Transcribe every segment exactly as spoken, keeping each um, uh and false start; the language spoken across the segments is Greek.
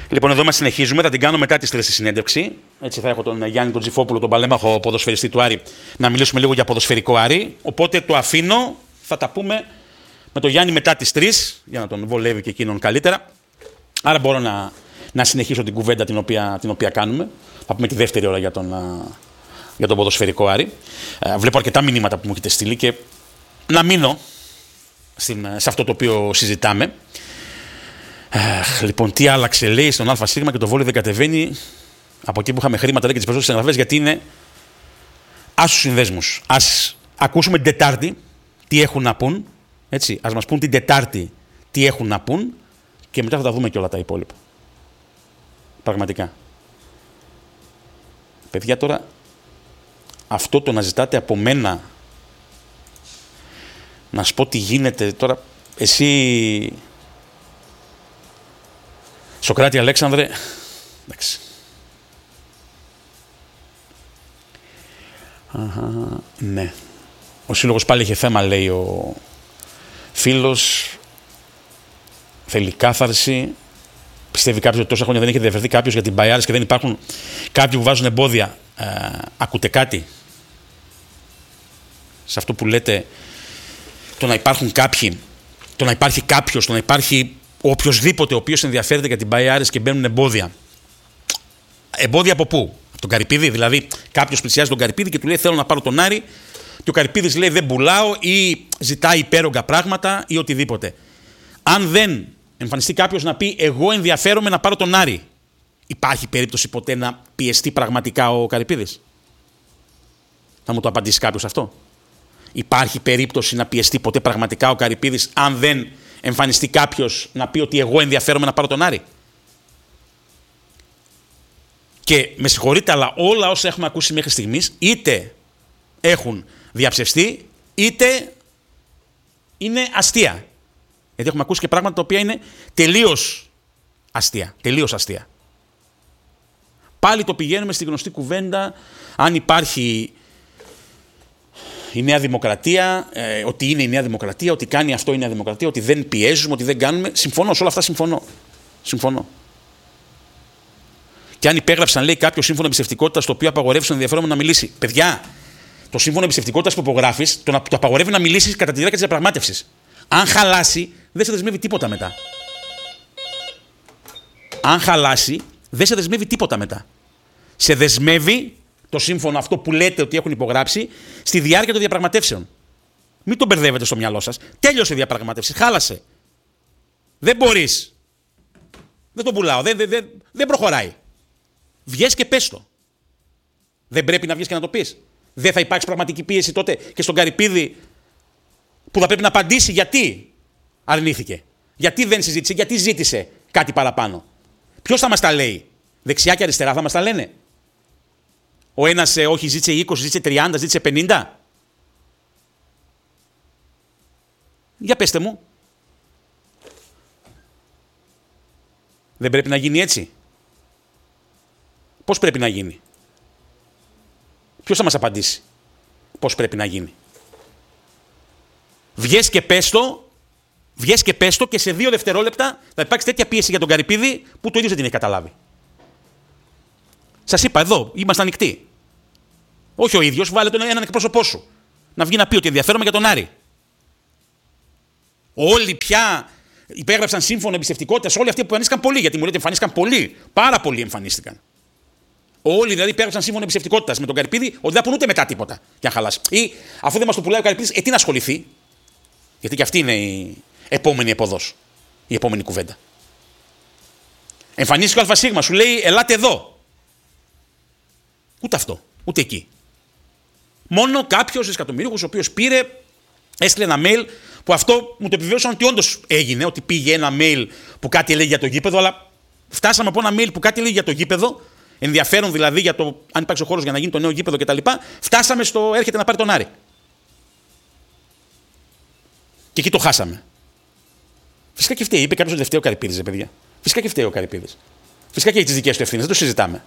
Λοιπόν, εδώ μας συνεχίζουμε. Θα την κάνω μετά τις τρεις στη συνέντευξη. Έτσι θα έχω τον Γιάννη τον Τζιφόπουλο, τον παλέμαχο ποδοσφαιριστή του Άρη, να μιλήσουμε λίγο για ποδοσφαιρικό Άρη. Οπότε το αφήνω. Θα τα πούμε με τον Γιάννη μετά τις τρεις, για να τον βολεύει και εκείνον καλύτερα. Άρα μπορώ να, να συνεχίσω την κουβέντα την οποία, την οποία κάνουμε. Θα πούμε τη δεύτερη ώρα για τον, για τον ποδοσφαιρικό Άρη. Βλέπω αρκετά μηνύματα που μου έχετε στείλει και να μείνω στην, σε αυτό το οποίο συζητάμε. Αχ, λοιπόν, τι άλλαξε, λέει, στον ΑΣ και το Βόλιο δεν κατεβαίνει από εκεί που είχαμε χρήματα, λέει, και τις περισσότερες εγγραφές, γιατί είναι άσους συνδέσμους. Ας ακούσουμε την Τετάρτη τι έχουν να πούν, έτσι, ας μας πούν την Τετάρτη τι έχουν να πούν και μετά θα τα δούμε και όλα τα υπόλοιπα. Πραγματικά. Παιδιά, τώρα αυτό το να ζητάτε από μένα να σου πω τι γίνεται τώρα, εσύ Σοκράτη Αλέξανδρε, εντάξει. Αχα, ναι. Ο σύλλογος πάλι είχε θέμα, λέει ο φίλος. Θέλει κάθαρση. Πιστεύει κάποιος ότι τόσα χρόνια δεν έχει ενδιαφερθεί κάποιος για την Μπαϊάρες και δεν υπάρχουν κάποιοι που βάζουν εμπόδια. Ε, ακούτε κάτι σε αυτό που λέτε, το να υπάρχουν κάποιοι, το να υπάρχει κάποιος, το να υπάρχει οποιοσδήποτε ο οποίος ενδιαφέρεται για την Μπαϊάρες και μπαίνουν εμπόδια. Εμπόδια από πού? Από τον Καρυπίδη. Δηλαδή, κάποιος πλησιάζει τον Καρυπίδη και του λέει: θέλω να πάρω τον Άρη, και ο Καρυπίδης λέει: δεν πουλάω, ή ζητάει υπέρογκα πράγματα ή οτιδήποτε. Αν δεν εμφανιστεί κάποιος να πει: εγώ ενδιαφέρομαι να πάρω τον Άρη, υπάρχει περίπτωση ποτέ να πιεστεί πραγματικά ο Καρυπίδης? Θα μου το απαντήσει κάποιος αυτό? Υπάρχει περίπτωση να πιεστεί ποτέ πραγματικά ο Καρυπίδης αν δεν εμφανιστεί κάποιος να πει ότι εγώ ενδιαφέρομαι να πάρω τον Άρη? Και με συγχωρείτε, αλλά όλα όσα έχουμε ακούσει μέχρι στιγμής είτε έχουν διαψευστεί είτε είναι αστεία. Γιατί έχουμε ακούσει και πράγματα τα οποία είναι τελείως αστεία. Τελείως αστεία. Πάλι το πηγαίνουμε στη γνωστή κουβέντα, αν υπάρχει η Νέα Δημοκρατία, ε, ότι είναι η Νέα Δημοκρατία, ότι κάνει αυτό η Νέα Δημοκρατία, ότι δεν πιέζουμε, ότι δεν κάνουμε. Συμφωνώ, σε όλα αυτά συμφωνώ. Συμφωνώ. Και αν υπέγραψαν, λέει, κάποιο σύμφωνο εμπιστευτικότητας το οποίο απαγορεύει στον ενδιαφέρον να μιλήσει. Παιδιά, το σύμφωνο εμπιστευτικότητας που υπογράφεις το, το απαγορεύει να μιλήσεις κατά τη διάρκεια της διαπραγμάτευσης. Αν χαλάσει, δεν σε δεσμεύει τίποτα μετά. Αν χαλάσει, δεν σε δεσμεύει τίποτα μετά. Σε δεσμεύει το σύμφωνο αυτό που λέτε ότι έχουν υπογράψει στη διάρκεια των διαπραγματεύσεων. Μην τον μπερδεύετε στο μυαλό σας. Τέλειωσε η διαπραγμάτευση. Χάλασε. Δεν μπορείς. Δεν τον πουλάω. Δεν, δεν, δεν, δεν προχωράει. Βγες και πες το. Δεν πρέπει να βγεις και να το πεις? Δεν θα υπάρξει πραγματική πίεση τότε και στον Καρυπίδη που θα πρέπει να απαντήσει γιατί αρνήθηκε? Γιατί δεν συζήτησε? Γιατί ζήτησε κάτι παραπάνω? Ποιος θα μας τα λέει? Δεξιά και αριστερά θα μας τα λένε? Ο ένας ε, όχι ζήτησε είκοσι, ζήτησε τριάντα, ζήτησε πενήντα. Για πέστε μου. Δεν πρέπει να γίνει έτσι? Πώς πρέπει να γίνει? Ποιος θα μας απαντήσει πώς πρέπει να γίνει? Βγες και πες το, βγες και πες το και σε δύο δευτερόλεπτα θα υπάρξει τέτοια πίεση για τον Καρυπίδη που το ίδιος δεν την έχει καταλάβει. Σας είπα εδώ, είμαστε ανοιχτοί. Όχι ο ίδιος, βάλε τον έναν εκπρόσωπό σου. Να βγει να πει ότι ενδιαφέρομαι για τον Άρη. Όλοι πια υπέγραψαν σύμφωνο εμπιστευτικότητας, όλοι αυτοί που εμφανίστηκαν πολλοί, γιατί μου λέτε εμφανίστηκαν πολλοί, πάρα πολλοί εμφανίστηκαν. Όλοι δηλαδή υπέγραψαν σύμφωνο εμπιστευτικότητας με τον Καρυπίδη, ότι δεν θα πουν ούτε μετά τίποτα για να χαλάσει. Ή αφού δεν μας το πουλάει ο Καρυπίδης, ε, τι να ασχοληθεί? Γιατί και αυτή είναι η επόμενη εποδός, η επόμενη κουβέντα. Εμφανίστηκε ο ΑΣ, σου λέει ελάτε εδώ. Ούτε αυτό, ούτε εκεί. Μόνο κάποιος δισεκατομμυρίουχος ο οποίος πήρε, έστειλε ένα mail που αυτό μου το επιβεβαίωσαν ότι όντως έγινε, ότι πήγε ένα mail που κάτι έλεγε για το γήπεδο, αλλά φτάσαμε από ένα mail που κάτι έλεγε για το γήπεδο, ενδιαφέρον δηλαδή για το αν υπάρξει ο χώρος για να γίνει το νέο γήπεδο κτλ. Φτάσαμε στο έρχεται να πάρει τον Άρη. Και εκεί το χάσαμε. Φυσικά και φταίει, είπε κάποιος ότι φταίει ο Καρυπίδης, παιδιά. Φυσικά και φταίει ο Καρυπίδης. Φυσικά και έχει τις δικές του ευθύνες, δεν το συζητάμε.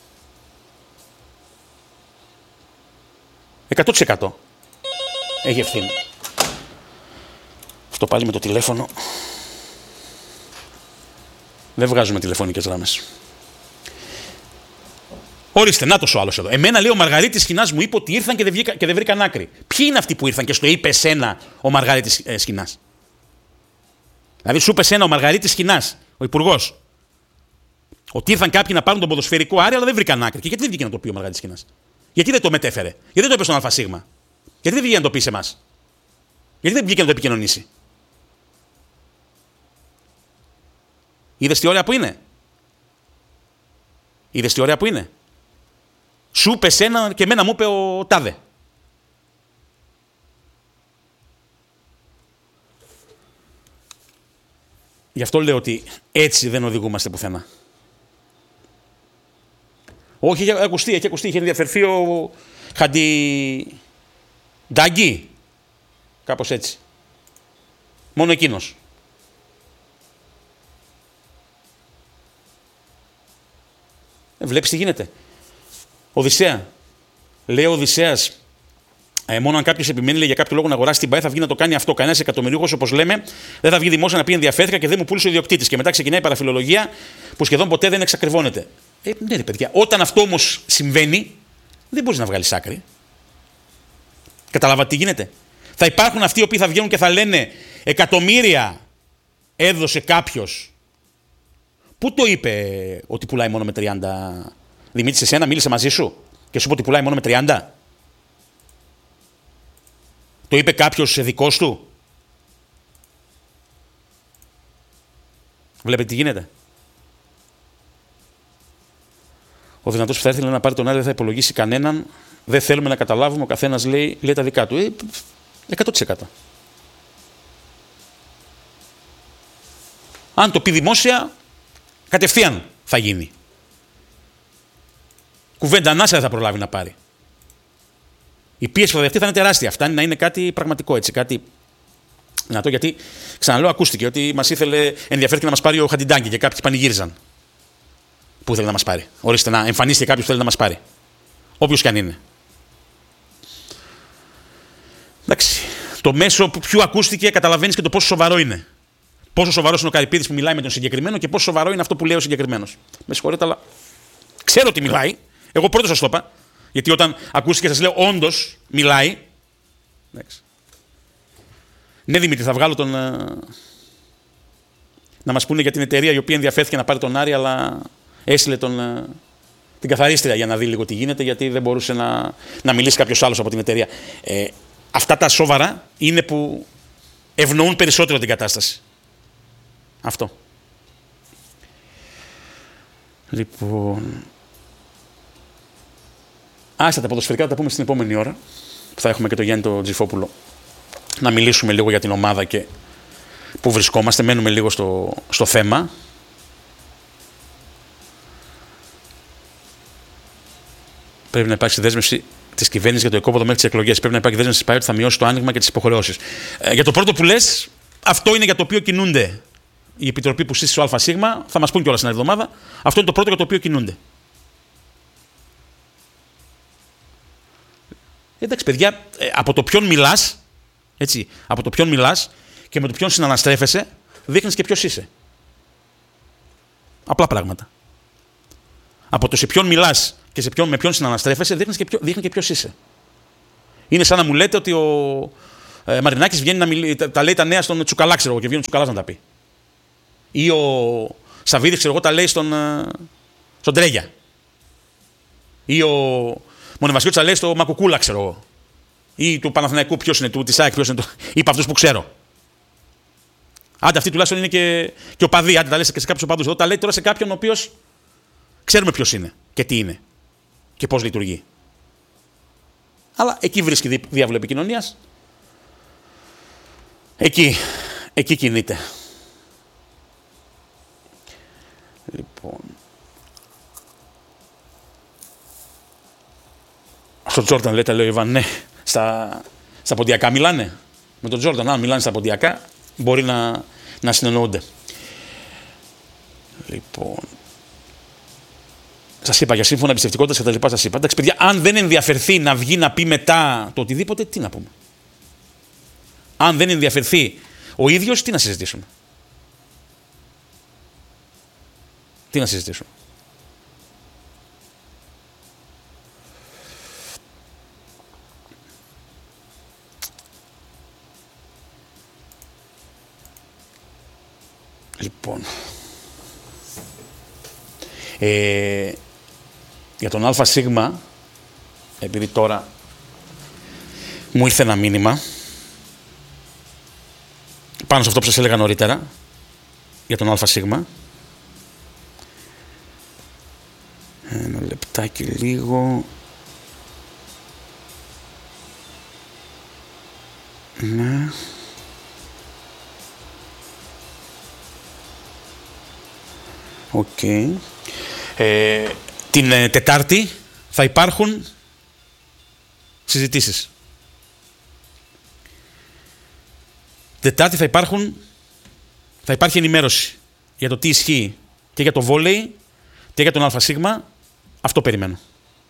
εκατό τοις εκατό έχει ευθύνη. Αυτό πάλι με το τηλέφωνο. Δεν βγάζουμε τηλεφωνικές γραμμές. Ορίστε, να το ο άλλος εδώ. Εμένα, λέει, ο Μαργαρίτης Σχοινάς μου είπε ότι ήρθαν και δεν, βγήκα, και δεν βρήκαν άκρη. Ποιοι είναι αυτοί που ήρθαν και στο είπε εσένα ο Μαργαρίτης ε, Σχοινάς? Δηλαδή, σου είπε εσένα ο Μαργαρίτης Σχοινάς, ο υπουργός, ότι ήρθαν κάποιοι να πάρουν τον ποδοσφαιρικό Άρη, αλλά δεν βρήκαν άκρη. Και γιατί δεν βγήκε να το πει ο Μαργαρίτης Σχοινάς? Γιατί δεν το μετέφερε? Γιατί δεν το είπε στον ΑΣ? Γιατί δεν βγήκε να το πει σε εμάς? Γιατί δεν βγήκε να το επικοινωνήσει? Είδες τι ωραία που είναι? Είδες τι ωραία που είναι? Σου είπε σένα και εμένα μου είπε ο τάδε. Γι' αυτό λέω ότι έτσι δεν οδηγούμαστε πουθενά. Όχι, έχει ακουστεί, έχει ακουστεί, είχε ενδιαφερθεί ο Χαντι Νταγκή. Κάπως έτσι. Μόνο εκείνος. Ε, βλέπεις τι γίνεται. Οδυσσέα. Λέει ο Οδυσσέας, ε, μόνο αν κάποιος επιμένει, λέει, για κάποιο λόγο να αγοράσει την ΠΑΕ, θα βγει να το κάνει αυτό. Κανένας εκατομμυρίουχος, όπως λέμε, δεν θα βγει δημόσια να πει ενδιαφέρθηκα και δεν μου πούλησε ο ιδιοκτήτης. Και μετά ξεκινάει η παραφιλολογία που σχεδόν ποτέ δεν εξακριβώνεται. Ε, ναι, ρε παιδιά. Όταν αυτό όμως συμβαίνει, δεν μπορείς να βγάλεις άκρη. Καταλάβατε τι γίνεται? Θα υπάρχουν αυτοί οι οποίοι θα βγαίνουν και θα λένε εκατομμύρια έδωσε κάποιος. Πού το είπε ότι πουλάει μόνο με τριάντα? Δημήτρη, εσένα μίλησε μαζί σου και σου είπε ότι πουλάει μόνο με τριάντα? Το είπε κάποιος δικός του? Βλέπετε τι γίνεται. Ο δυνατός που θα έρθει να πάρει τον Άρη δεν θα υπολογίσει κανέναν. Δεν θέλουμε να καταλάβουμε. Ο καθένας λέει, λέει τα δικά του. Ε, εκατό τοις εκατό. Αν το πει δημόσια, κατευθείαν θα γίνει. Κουβέντα ανάσα δεν θα προλάβει να πάρει. Η πίεση που θα δεχτεί θα είναι τεράστια. Φτάνει να είναι κάτι πραγματικό έτσι. Κάτι δυνατό, γιατί ξαναλέω, ακούστηκε ότι μας ήθελε, ενδιαφέρθηκε να μας πάρει ο Χαντιντάγκη και κάποιοι πανηγύριζαν. Πού θέλει να μας πάρει? Ορίστε, να εμφανίστηκε κάποιος που θέλει να μας πάρει. Όποιος κι αν είναι. Εντάξει. Το μέσο που πιο ακούστηκε, καταλαβαίνεις και το πόσο σοβαρό είναι. Πόσο σοβαρός είναι ο Καρυπίδης που μιλάει με τον συγκεκριμένο και πόσο σοβαρό είναι αυτό που λέει ο συγκεκριμένος. Με συγχωρείτε, αλλά ξέρω ότι μιλάει. Εγώ πρώτος σας το είπα. Γιατί όταν ακούστηκε, σας λέω, όντως μιλάει. Εντάξει. Ναι, Δημήτρη, θα βγάλω τον. Να μας πούνε για την εταιρεία η οποία ενδιαφέρθηκε να πάρει τον Άρη, αλλά έστειλε τον, την καθαρίστρια για να δει λίγο τι γίνεται, γιατί δεν μπορούσε να, να μιλήσει κάποιος άλλος από την εταιρεία. Ε, αυτά τα σοβαρά είναι που ευνοούν περισσότερο την κατάσταση. Αυτό. Λοιπόν. Άστα τα ποδοσφαιρικά θα τα πούμε στην επόμενη ώρα, που θα έχουμε και τον Γιάννη τον Τζιφόπουλο, να μιλήσουμε λίγο για την ομάδα και πού βρισκόμαστε. Μένουμε λίγο στο, στο θέμα. Πρέπει να υπάρξει δέσμευση της κυβέρνησης για το οικόπεδο μέχρι τις εκλογές. Πρέπει να υπάρχει δέσμευση της ΠΑΕ ότι θα μειώσει το άνοιγμα και τις υποχρεώσεις. Ε, για το πρώτο που λες, αυτό είναι για το οποίο κινούνται η επιτροπή που σύστησε ο ΑΣ. Θα μας πούν κιόλας την εβδομάδα. Αυτό είναι το πρώτο για το οποίο κινούνται. Εντάξει, παιδιά, από το ποιον μιλάς, έτσι, από το ποιον μιλάς και με το ποιον συναναστρέφεσαι, δείχνεις και ποιος είσαι. Απλά πράγματα. Από το σε ποιον μιλάς και σε ποιον, με ποιον συναναστρέφεσαι, δείχνεις και, ποιο, δείχνει και ποιος είσαι. Είναι σαν να μου λέτε ότι ο ε, Μαρινάκης βγαίνει να μιλεί, τα, τα λέει τα νέα στον Τσουκαλά, ξέρω εγώ, και βγαίνει ο Τσουκαλάς να τα πει. Ή ο Σαββίδης, ξέρω εγώ, τα λέει στον, ε, στον Τρέγια. Ή ο Μονεβασιώτης τα λέει στο Μακουκούλα, ξέρω εγώ. Ή του Παναθηναϊκού, ποιος είναι, του της ΑΕΚ, ποιος είναι, του, ή από αυτούς που ξέρω. Άντε, αυτοί τουλάχιστον είναι και, και οπαδοί. Άντε, τα λέει και σε κάποιους οπαδούς. Εδώ τα λέει τώρα σε κάποιον ο οποίος ξέρουμε ποιος είναι και τι είναι και πώς λειτουργεί. Αλλά εκεί βρίσκει διάβολο επικοινωνίας. Εκεί, εκεί κινείται. Λοιπόν. Στο Τζόρνταν λέτε, λέει ο Ιβάν, ναι, στα, στα ποντιακά μιλάνε. Με τον Τζόρνταν, αν μιλάνε στα ποντιακά, μπορεί να, να συνεννοούνται. Λοιπόν. Σας είπα για σύμφωνα εμπιστευτικότητας και τα λοιπά. Σας είπα. Εντάξει, παιδιά, αν δεν ενδιαφερθεί να βγει να πει μετά το οτιδήποτε, τι να πούμε. Αν δεν ενδιαφερθεί ο ίδιος, τι να συζητήσουμε. Τι να συζητήσω. Λοιπόν, ε, για τον ΑΣ, επειδή τώρα μου ήρθε ένα μήνυμα πάνω σε αυτό που σας έλεγα νωρίτερα για τον ΑΣ. Ένα λεπτάκι λίγο. Ναι. Οκ. Okay. Ε, την ε, Τετάρτη θα υπάρχουν συζητήσεις. Τετάρτη θα υπάρχουν, θα υπάρχει ενημέρωση για το τι ισχύει και για το βόλεϊ και για τον ΑΣ. Αυτό περιμένω.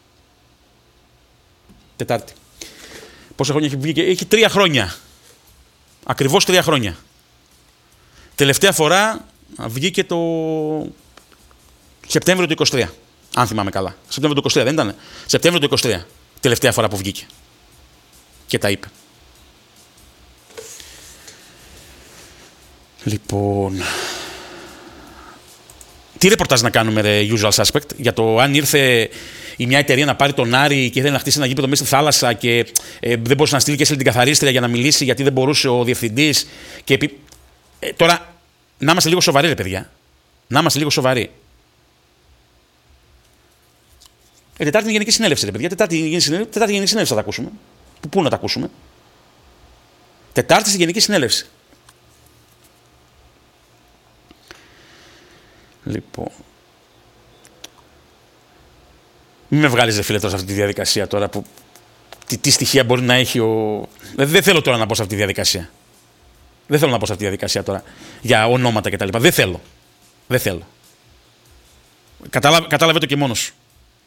Τετάρτη. Πόσα χρόνια έχει βγει? Έχει τρία χρόνια. Ακριβώς τρία χρόνια. Τελευταία φορά βγήκε το Σεπτέμβριο του είκοσι τρία. Αν θυμάμαι καλά. Σεπτέμβριο του είκοσι τρία δεν ήταν? Σεπτέμβριο του είκοσι τρία. Τελευταία φορά που βγήκε. Και τα είπε. Λοιπόν, τι ρεπορτάζ να κάνουμε, ρε, usual suspect, για το αν ήρθε η μια εταιρεία να πάρει τον Άρη και ήθελε να χτίσει ένα γήπεδο μέσα στη θάλασσα και ε, δεν μπορούσε να στείλει και σε την καθαρίστρια για να μιλήσει γιατί δεν μπορούσε ο διευθυντής. Και επί... ε, τώρα, να είμαστε λίγο σοβαροί, ρε παιδιά. Να είμαστε λίγο σοβαροί. Ε, Τετάρτη είναι γενική συνέλευση, ρε παιδιά. Τετάρτη είναι γενική συνέλευση, Τετάρτη γενική συνέλευση θα τα ακούσουμε. Που, πού να τα ακούσουμε? Τετάρτη στη γενική συνέλευση. Λοιπόν. Μην με βγάλεις, ρε φίλε, τώρα σε αυτή τη διαδικασία τώρα που. Τι, τι στοιχεία μπορεί να έχει ο. Δηλαδή, δεν θέλω τώρα να μπω σε αυτή τη διαδικασία. Δεν θέλω να μπω σε αυτή τη διαδικασία τώρα για ονόματα κτλ. Δεν θέλω. Δεν θέλω. Κατάλαβε, κατάλαβε το και μόνος σου.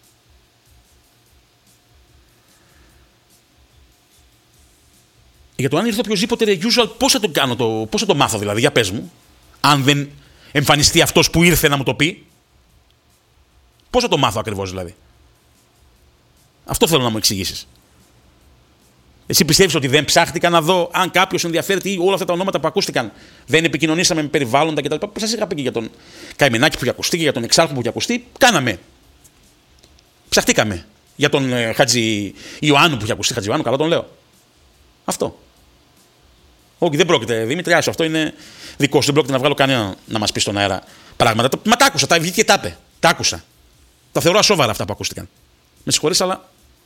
Για το αν ήρθε οποιοδήποτε ρε usual, πώς θα το κάνω, το, πώς θα το μάθω δηλαδή, για πες μου. Αν δεν εμφανιστεί αυτός που ήρθε να μου το πει, πώς θα το μάθω ακριβώς δηλαδή. Αυτό θέλω να μου εξηγήσεις. Εσύ πιστεύεις ότι δεν ψάχτηκα να δω αν κάποιος ενδιαφέρεται ή όλα αυτά τα ονόματα που ακούστηκαν δεν επικοινωνήσαμε με περιβάλλοντα κτλ. Σας είχα πει και για τον Καημενάκη που είχε ακουστεί και για τον Εξάρχο που είχε ακουστεί. Κάναμε. Ψαχτήκαμε. Για τον ε, Χατζη Ιωάννου που είχε ακουστεί. Χατζη Ιωάννου, καλά τον λέω. Αυτό. Όχι, δεν πρόκειται, Δημήτρη, άσο. Αυτό είναι δικό σου. Δεν πρόκειται να βγάλω κανέναν να μας πει στον αέρα πράγματα. Μα τα άκουσα, τα βγήκε και τα είπε. Τα άκουσα. Τα θεωρώ ασόβαρα αυτά που ακούστηκαν. Με συγχωρείς, αλλά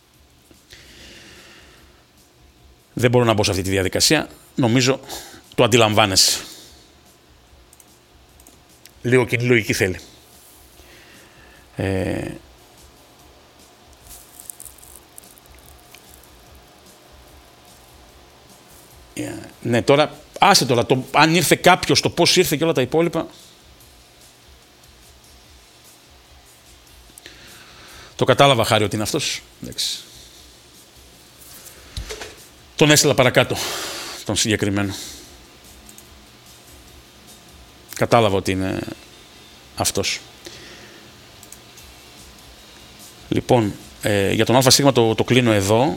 δεν μπορώ να μπω σε αυτή τη διαδικασία. Νομίζω το αντιλαμβάνεσαι. Λίγο κοινή λογική θέλει. Ε... Yeah. Ναι, τώρα, άσε τώρα, το, αν ήρθε κάποιος, το πώς ήρθε και όλα τα υπόλοιπα. Το κατάλαβα, Χάρη, ότι είναι αυτός. Εντάξει. Τον έστειλα παρακάτω, τον συγκεκριμένο. Κατάλαβα ότι είναι αυτός. Λοιπόν, ε, για τον ΑΣ το, το κλείνω εδώ.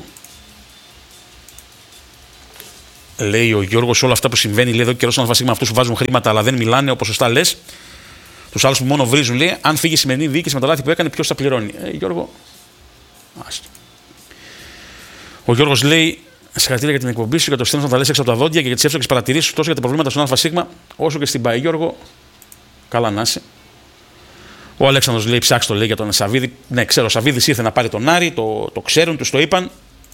Λέει ο Γιώργος, όλα αυτά που συμβαίνει, λέει εδώ και καιρό στον ΑΣ, αυτούς που βάζουν χρήματα αλλά δεν μιλάνε, όπως σωστά λες. Τους άλλους που μόνο βρίζουν, λέει, αν φύγει η σημερινή διοίκηση με τα λάθη που έκανε, ποιος θα πληρώνει. Ε, Γιώργο. Άστο. Ο Γιώργος λέει, συγχαρητήρια για την εκπομπή σου, για το στέλνο να τα λες έξω από τα δόντια και για τις εύστοχες παρατηρήσεις τόσο για τα προβλήματα στον ΑΣ, όσο και στην ΠΑΕ. Γιώργο, καλά να είσαι. Ο Αλέξανδρος λέει, ψάξτε το, λέει, για τον Σαββίδη. Ναι, ξέρω, ο Σαββίδης ήρθε να πάρει τον Άρη, το, το ξέρουν, τους το είπαν.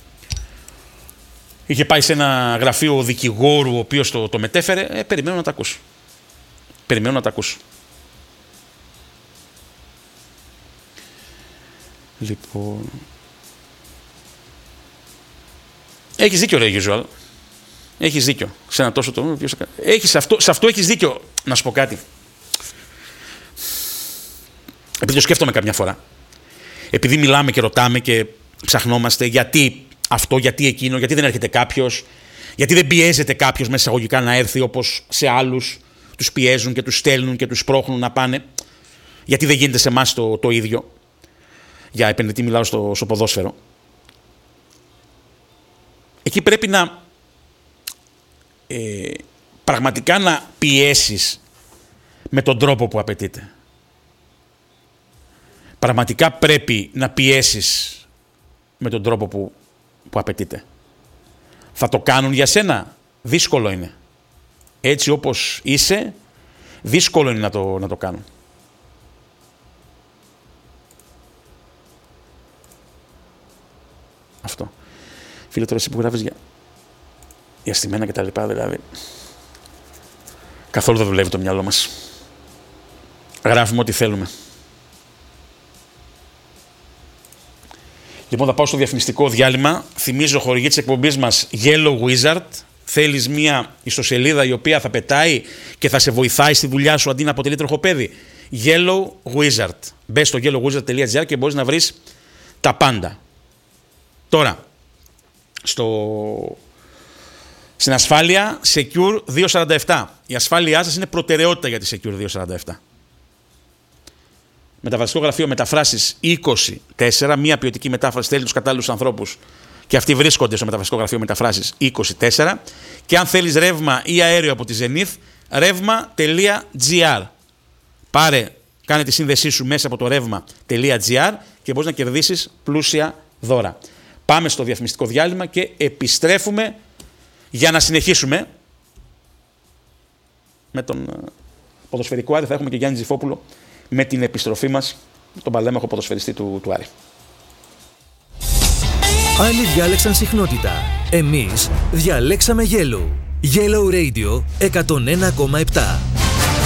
Είχε πάει σε ένα γραφείο δικηγόρου ο οποίος το, το μετέφερε. Ε, περιμένω να τα ακούσω. Περιμένω να τα ακούσω. Λοιπόν... Έχεις δίκιο, ρε usual. Έχεις δίκιο. Σε ένα τόσο το... Έχεις αυτό, σε αυτό έχεις δίκιο. Να σου πω κάτι. Επειδή το σκέφτομαι κάποια φορά. Επειδή μιλάμε και ρωτάμε και ψαχνόμαστε γιατί αυτό, γιατί εκείνο, γιατί δεν έρχεται κάποιος, γιατί δεν πιέζεται κάποιος μέσα εισαγωγικά να έρθει όπως σε άλλους τους πιέζουν και τους στέλνουν και τους σπρώχνουν να πάνε. Γιατί δεν γίνεται σε εμάς το, το ίδιο. Για επενδυτή μιλάω στο, στο ποδόσφαιρο. Εκεί πρέπει να ε, πραγματικά να πιέσεις με τον τρόπο που απαιτείται. Πραγματικά πρέπει να πιέσεις με τον τρόπο που, που απαιτείται. Θα το κάνουν για σένα. Δύσκολο είναι. Έτσι όπως είσαι, δύσκολο είναι να το, να το κάνουν. Αυτό. Φίλε, τώρα εσύ που γράφεις για, για στημένα και τα λοιπά, δηλαδή, καθόλου δεν δουλεύει το μυαλό μας. Γράφουμε ό,τι θέλουμε. Λοιπόν, θα πάω στο διαφημιστικό διάλειμμα. Θυμίζω, χορηγή της εκπομπής μας Yellow Wizard. Θέλεις μία ιστοσελίδα η οποία θα πετάει και θα σε βοηθάει στη δουλειά σου αντί να αποτελεί τροχοπέδι. Yellow Wizard. Μπες στο yellow wizard dot gr και μπορείς να βρεις τα πάντα. Τώρα, στο... στην ασφάλεια Secure διακόσια σαράντα επτά. Η ασφάλειά σας είναι προτεραιότητα για τη Secure διακόσια σαράντα επτά. Μεταφραστικό γραφείο μεταφράσεις είκοσι τέσσερα, μία ποιοτική μετάφραση, θέλει τους κατάλληλους ανθρώπους και αυτοί βρίσκονται στο μεταφραστικό γραφείο μεταφράσεις είκοσι τέσσερα. Και αν θέλεις ρεύμα ή αέριο από τη Zenith, ρεύμα τελεία τζι άρ. Πάρε, κάνε τη σύνδεσή σου μέσα από το ρεύμα τελεία τζι άρ και μπορείς να κερδίσεις πλούσια δώρα. Πάμε στο διαφημιστικό διάλειμμα και επιστρέφουμε για να συνεχίσουμε με τον ποδοσφαιρικό Άρη. Θα έχουμε και Γιάννη Τζιφόπουλο με την επιστροφή μας, τον παλέμαχο ποδοσφαιριστή του, του Άρη. Άλλοι διάλεξαν συχνότητα. Εμείς διαλέξαμε Yellow. Yellow Radio εκατόν ένα κόμμα επτά.